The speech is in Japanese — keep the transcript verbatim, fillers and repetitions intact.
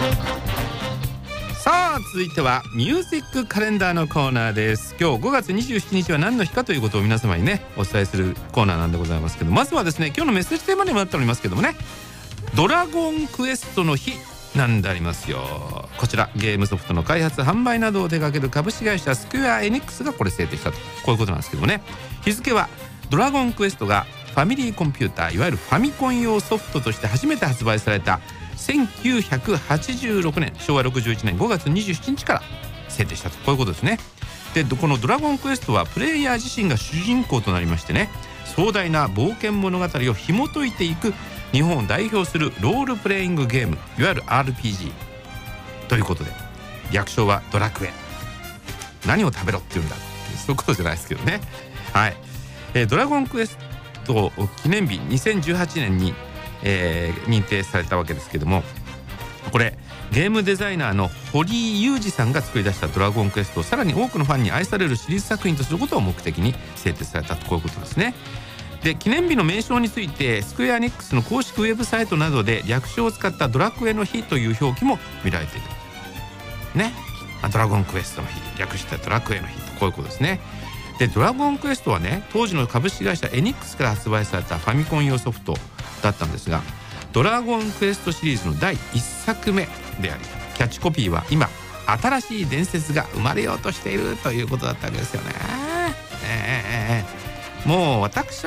さあ続いてはミュージックカレンダーのコーナーです。今日ごがつにじゅうしちにちは何の日かということを皆様にねお伝えするコーナーなんでございますけど、まずはですね今日のメッセージテーマにもなっておりますけどもね、ドラゴンクエストの日なんでありますよ。こちらゲームソフトの開発販売などを手掛ける株式会社スクエアエニックスがこれ制定したと、こういうことなんですけどもね、日付はドラゴンクエストがファミリーコンピューターいわゆるファミコン用ソフトとして初めて発売されたせんきゅうひゃくはちじゅうろくねんしょうわろくじゅういちねんごがつにじゅうしちにちから制定したと、こういうことですね。でこのドラゴンクエストはプレイヤー自身が主人公となりましてね、壮大な冒険物語を紐解いていく日本を代表するロールプレイングゲーム、いわゆる アールピージー ということで、略称はドラクエ。何を食べろっていうんだっていうそういうことじゃないですけどね。はい、えー、ドラゴンクエスト記念日にせんじゅうはちねんに、えー、認定されたわけですけども、これゲームデザイナーの堀井雄二さんが作り出したドラゴンクエストをさらに多くのファンに愛されるシリーズ作品とすることを目的に制定されたと、こういうことですね。で記念日の名称についてスクエアニックスの公式ウェブサイトなどで略称を使ったドラクエの日という表記も見られているね。ドラゴンクエストの日略してドラクエの日と、こういうことですね。でドラゴンクエストはね当時の株式会社エニックスから発売されたファミコン用ソフトだったんですが、ドラゴンクエストシリーズのだいいっさくめであり、キャッチコピーは今新しい伝説が生まれようとしているということだったわけですよね。えー、もう私